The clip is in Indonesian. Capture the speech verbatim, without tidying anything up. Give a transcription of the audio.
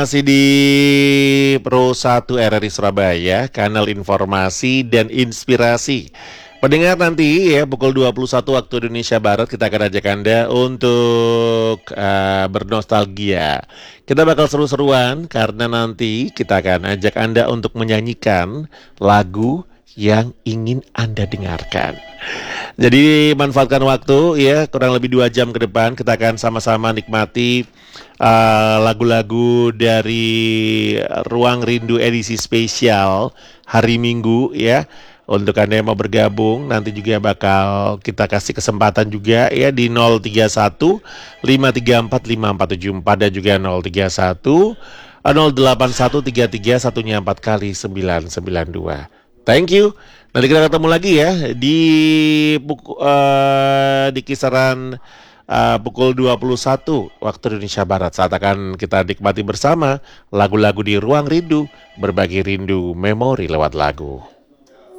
Masih di Pro satu R R I Surabaya, kanal informasi dan inspirasi. Pendengar, nanti ya pukul dua puluh satu waktu Indonesia Barat kita akan ajak Anda untuk uh, bernostalgia. Kita bakal seru-seruan karena nanti kita akan ajak Anda untuk menyanyikan lagu yang ingin Anda dengarkan. Jadi manfaatkan waktu ya, kurang lebih dua jam ke depan kita akan sama-sama nikmati uh, lagu-lagu dari Ruang Rindu edisi spesial hari Minggu ya. Untuk Anda yang mau bergabung, nanti juga bakal kita kasih kesempatan juga ya di nol tiga satu lima tiga empat lima empat tujuh empat dan juga nol tiga satu nol delapan satu tiga tiga satunya empat kali sembilan sembilan dua. Thank you. Nanti kita ketemu lagi ya di buku, uh, di kisaran uh, pukul dua puluh satu waktu Indonesia Barat, saat akan kita nikmati bersama lagu-lagu di Ruang Rindu, berbagi rindu memori lewat lagu.